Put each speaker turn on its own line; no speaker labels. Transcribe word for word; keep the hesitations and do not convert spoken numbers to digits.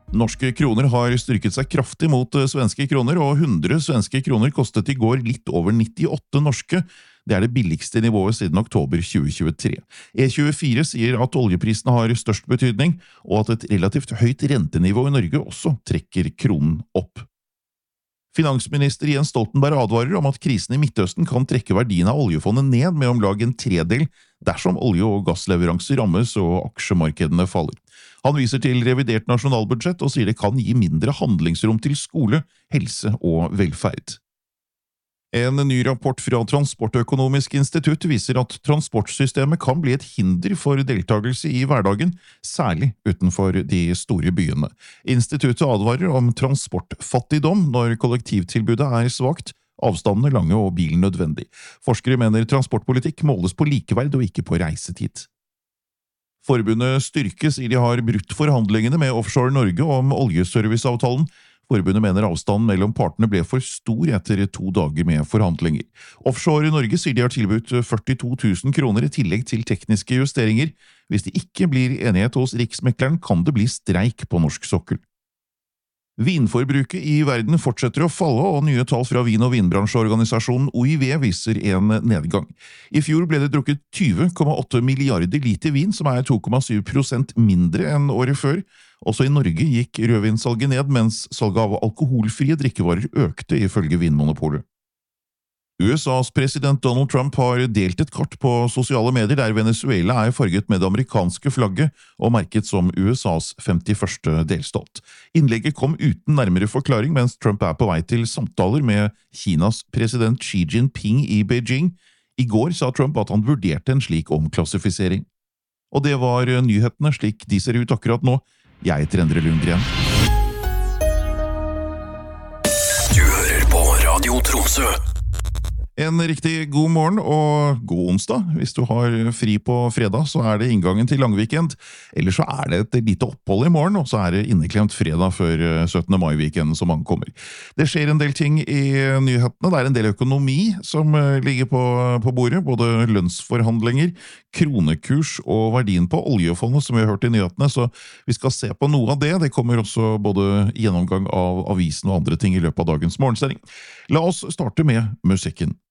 Norske kroner har styrket seg kraftig mot svenske kroner, og hundre svenske kroner kostet i går litt over nittiåtte norske. Det er det billigste nivået siden oktober tjue tjuetre. E tjuefire sier at oljeprisene har størst betydning, og at et relativt høyt rentenivå i Norge også trekker kronen opp. Finansminister Jens Stoltenberg advarer om at krisen i Midtøsten kan trekke verdien av oljefondet ned med om lag en tredel dersom olje- og gassleveranser rammes og aksjemarkedene faller. Han viser til revidert nasjonalbudsjett og sier det kan gi mindre handlingsrom til skole, helse og velferd. En ny rapport fra Transportøkonomisk institutt viser at transportsystemet kan bli et hinder for deltagelse i hverdagen, særlig utenfor de store byene. Instituttet advarer om transportfattigdom når kollektivtilbudet er svakt, avstandene lange og bilen nødvendig. Forskere mener transportpolitikk måles på likeverd og ikke på reisetid. Forbundet Styrke sier de har brutt forhandlingene med Offshore Norge om oljeserviceavtalen. Forbundet mener avstanden mellom partene ble for stor etter to dager med forhandlinger. Offshore Norge sier de har tilbudt førtito tusen kroner i tillegg til tekniske justeringer. Hvis det ikke blir enighet hos Riksmekleren, kan det bli streik på norsk sokkel. Vinforbruket i verden fortsetter å falle, og nye tall fra vin- og vinbransjeorganisasjonen O I V viser en nedgang. I fjor ble det drukket tyve komma åtte milliarder liter vin, som er to komma syv prosent mindre enn året før. Også i Norge gikk rødvinsalget ned, mens salget av alkoholfrie drikkevarer økte ifølge Vinmonopolet. U S A's president Donald Trump har delt et kart på sosiale medier der Venezuela er farget med det amerikanske flagget og merket som U S A's femtiførste delstat. Innlegget kom uten nærmere forklaring mens Trump er på vei til samtaler med Kinas president Xi Jinping i Beijing. I går sa Trump at han vurderte en slik omklassifisering. Og det var nyhetene slik de ser ut akkurat nå. Jeg heter Endre Lundgren.
Du hører på Radio Tromsø.
En riktig god morgen og god onsdag. Hvis du har fri på fredag, så er det inngangen til langweekend. Eller så er det et lite opphold i morgen, og så er det inneklemt fredag før syttende mai-weekenden som ankommer. Det skjer en del ting i nyhetene. Det er en del økonomi som ligger på, på bordet, både lønnsforhandlinger, kronekurs og verdien på oljefondet som vi har hørt i nyhetene, så vi skal se på noe av det. Det kommer også både gjennomgang av avisen og andre ting i løpet av dagens morgensending. La oss starte med musikken.